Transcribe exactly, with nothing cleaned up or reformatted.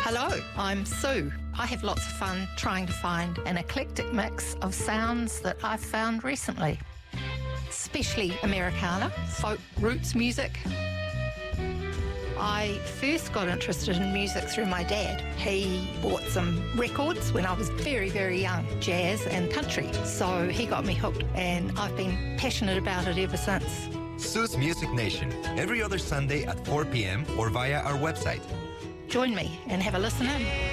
Hello, I'm Sue. I have lots of fun trying to find an eclectic mix of sounds that I've found recently, especially Americana, folk, roots music. I first got interested in music through my dad. He bought some records when I was very, very young, jazz and country. So he got me hooked, and I've been passionate about it ever since. Sue's Music Nation, every other Sunday at four p.m. or via our website. Join me and have a listen in.